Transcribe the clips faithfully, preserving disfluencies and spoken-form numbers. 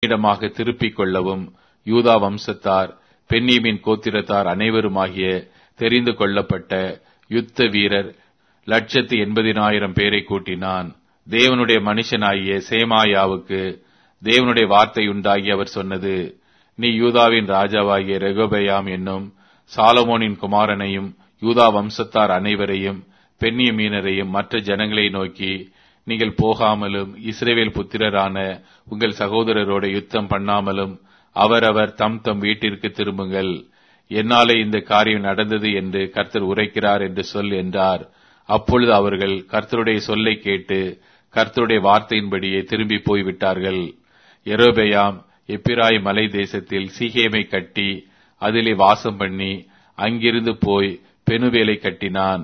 தம்மிடமாக திருப்பிக் கொள்ளவும் யூதா வம்சத்தார் பென்யமீன் கோத்திரத்தார் அனைவருமாகிய தெரிந்து கொள்ளப்பட்ட யுத்த வீரர் லட்சத்து எண்பதினாயிரம் பேரை கூட்டினான். தேவனுடைய மனுஷனாகிய சேமாயாவுக்கு தேவனுடைய வார்த்தை உண்டாகி அவர் சொன்னது, நீ யூதாவின் ராஜாவாகிய ரெகொபெயாம் என்னும் சாலமோனின் குமாரனையும் யூதா வம்சத்தார் அனைவரையும் பென்யமீனரையும் மற்ற ஜனங்களை நோக்கி, நீங்கள் போகாமலும் இஸ்ரவேல் புத்திரரான உங்கள் சகோதரரோட யுத்தம் பண்ணாமலும் அவரவர் தம் தம் வீட்டிற்கு திரும்புங்கள். என்னாலே இந்த காரியம் நடந்தது என்று கர்த்தர் உரைக்கிறார் என்று சொல் என்றார். அப்பொழுது அவர்கள் கர்த்தருடைய சொல்லை கேட்டு கர்த்தருடைய வார்த்தையின்படியே திரும்பி போய்விட்டார்கள். யெரொபெயாம் எப்பிராயி மலை தேசத்தில் சீகேமை கட்டி அதிலே வாசம் பண்ணி அங்கிருந்து போய் பெனுவேலை கட்டினான்.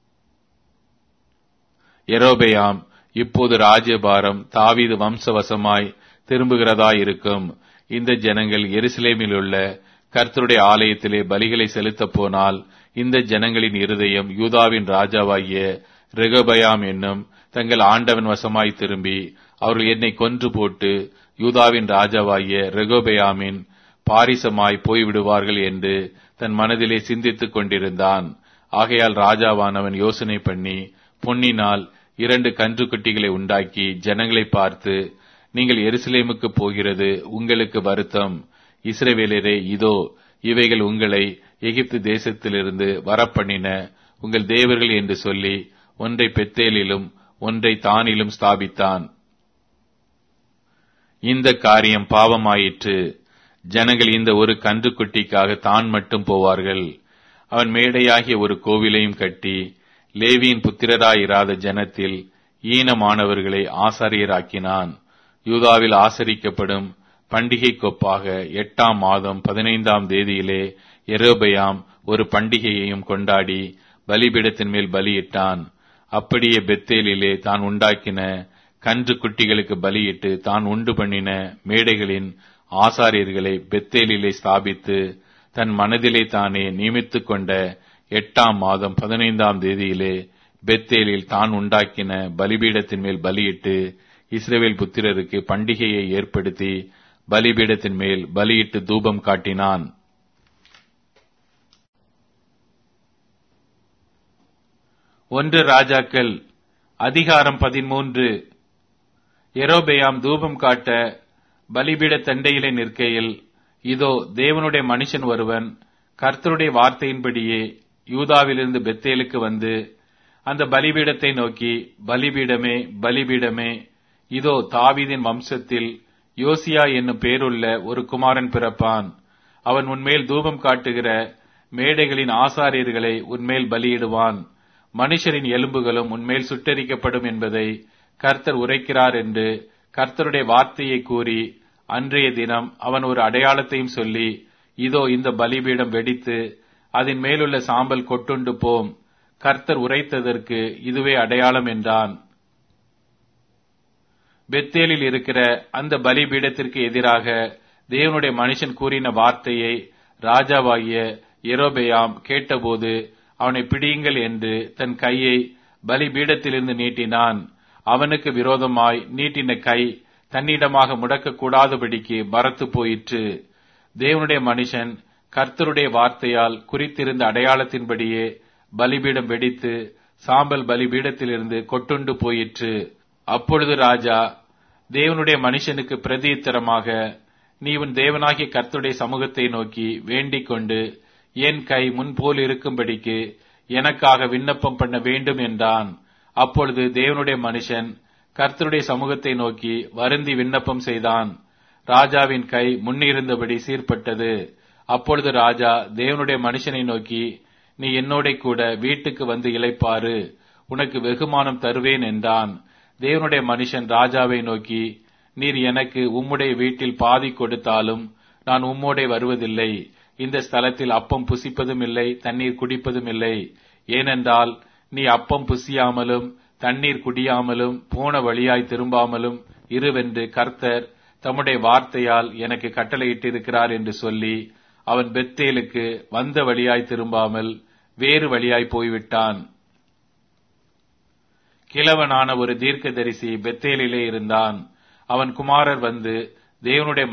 யெரொபெயாம் இப்போது ராஜ்யபாரம் தாவீது வம்சவசமாய் திரும்புகிறதாயிருக்கும். இந்த ஜனங்கள் எருசலேமில் உள்ள கர்த்தருடைய ஆலயத்திலே பலிகளை செலுத்தப் போனால் இந்த ஜனங்களின் இருதயம் யூதாவின் ராஜாவாகிய ரெகொபெயாம் என்னும் தங்கள் ஆண்டவன் வசமாய் திரும்பி அவர்கள் என்னை கொன்று போட்டு யூதாவின் ராஜாவாகிய ரெகொபெயாமின் பாரிசமாய் போய்விடுவார்கள் என்று தன் மனதிலே சிந்தித்துக் கொண்டிருந்தான். ஆகையால் ராஜாவானவன் யோசனை பண்ணி பொன்னினால் இரண்டு கன்று குட்டிகளை உண்டாக்கி ஜனங்களை பார்த்து, நீங்கள் எருசலேமுக்கு போகிறது உங்களுக்கு வருத்தம். இஸ்ரவேலரே, இதோ இவைகள் உங்களை எகிப்து தேசத்திலிருந்து வரப்பண்ணின உங்கள் தேவர்கள் என்று சொல்லி ஒன்றை பெத்தேலிலும் ஒன்றை தானிலும் ஸ்தாபித்தான். இந்த காரியம் பாவமாயிற்று. ஜனங்கள் இந்த ஒரு கன்றுக்குட்டிக்காக தான் மட்டும் போவார்கள். அவன் மேடையாகிய ஒரு கோவிலையும் கட்டி லேவியின் புத்திரராயிராத ஜனத்தில் ஈனமானவர்களை ஆசாரியராக்கினான். யூதாவில் ஆசரிக்கப்படும் பண்டிகை கொப்பாக எட்டாம் மாதம் பதினைந்தாம் தேதியிலே யெரொபெயாம் ஒரு பண்டிகையையும் கொண்டாடி பலிபீடத்தின் மேல் பலியிட்டான். அப்படியே பெத்தேலிலே தான் உண்டாக்கின கன்று குட்டிகளுக்கு பலியிட்டு தான் உண்டு பண்ணின மேடைகளின் ஆசாரியர்களை பெத்தேலிலே ஸ்தாபித்து தன் மனதிலே தானே நியமித்துக் கொண்ட எட்டாம் மாதம் பதினைந்தாம் தேதியிலே பெத்தேலில் தான் உண்டாக்கின பலிபீடத்தின் மேல் பலியிட்டு இஸ்ரவேல் புத்திரருக்கு பண்டிகையை ஏற்படுத்தி பலிபீடத்தின் மேல் பலியிட்டு தூபம் காட்டினான். ஒன்று ராஜாக்கள் அதிகாரம் பதிமூன்று. யெரொபெயாம் தூபம் காட்ட பலிபீட தண்டையிலே நிற்கையில், இதோ தேவனுடைய மனுஷன் ஒருவன் கர்த்தருடைய வார்த்தையின்படியே யூதாவிலிருந்து பெத்தேலுக்கு வந்து அந்த பலிபீடத்தை நோக்கி, பலிபீடமே பலிபீடமே, இதோ தாவீதின் வம்சத்தில் யோசியா என்னும் பேருள்ள ஒரு குமாரன் பிறப்பான். அவன் உன்மேல் தூபம் காட்டுகிற மேடைகளின் ஆசாரியர்களை உன்மேல் பலியிடுவான். மனுஷரின் எலும்புகளும் உன்மேல் சுட்டெரிக்கப்படும் என்பதை கர்த்தர் உரைக்கிறார் என்று கர்த்தருடைய வார்த்தையை கூறி, அன்றைய தினம் அவன் ஒரு அடையாளத்தையும் சொல்லி, இதோ இந்த பலிபீடம் வெடித்து அதன் மேலுள்ள சாம்பல் கொட்டுண்டு போம். கர்த்தர் உரைத்ததற்கு இதுவே அடையாளம் என்றான். பெத்தேலில் இருக்கிற அந்த பலிபீடத்திற்கு எதிராக தேவனுடைய மனுஷன் கூறின வார்த்தையை ராஜாவாகிய யெரொபெயாம் கேட்டபோது அவனை பிடியுங்கள் என்று தன் கையை பலிபீடத்திலிருந்து நீட்டினான். அவனுக்கு விரோதமாய் நீட்டின கை தன்னிடமாக முடக்கக்கூடாதபடிக்கு மரத்து போயிற்று. தேவனுடைய மனுஷன் கர்த்தருடைய வார்த்தையால் குறித்திருந்த அடையாளத்தின்படியே பலிபீடம் வெடித்து சாம்பல் பலிபீடத்திலிருந்து கொட்டுண்டு போயிற்று. அப்பொழுது ராஜா தேவனுடைய மனுஷனுக்கு பிரதியுத்தரமாக, நீ உன் தேவனாகிய கர்த்தருடைய சமூகத்தை நோக்கி வேண்டிக் கொண்டு என் கை முன்போல் இருக்கும்படிக்கு எனக்காக விண்ணப்பம் பண்ண வேண்டும் என்றான். அப்பொழுது தேவனுடைய மனுஷன் கர்த்தருடைய சமூகத்தை நோக்கி வருந்தி விண்ணப்பம் செய்தான். ராஜாவின் கை முன்னிருந்தபடி சீர்பட்டது. அப்பொழுது ராஜா தேவனுடைய மனுஷனை நோக்கி, நீ என்னோட கூட வீட்டுக்கு வந்து இளைப்பாரு, உனக்கு வெகுமானம் தருவேன் என்றான். தேவனுடைய மனுஷன் ராஜாவை நோக்கி, நீர் எனக்கு உம்முடைய வீட்டில் பாதி கொடுத்தாலும் நான் உம்மோடே வருவதில்லை. இந்த ஸ்தலத்தில் அப்பம் புசிப்பதும் இல்லை, தண்ணீர் குடிப்பதும் இல்லை. ஏனென்றால் நீ அப்பம் புசியாமலும் தண்ணீர் குடியாமலும் போன வழியாய் திரும்பாமலும் இருவென்று கர்த்தர் தம்முடைய வார்த்தையால் எனக்கு கட்டளையிட்டிருக்கிறார் என்று சொல்லி அவன் பெத்தேலுக்கு வந்த வழியாய் திரும்பாமல் வேறு வழியாய் போய்விட்டான். கிழவனான ஒரு தீர்க்கதரிசி பெத்தேலிலே இருந்தான். அவன் குமாரர் வந்து தேவனுடைய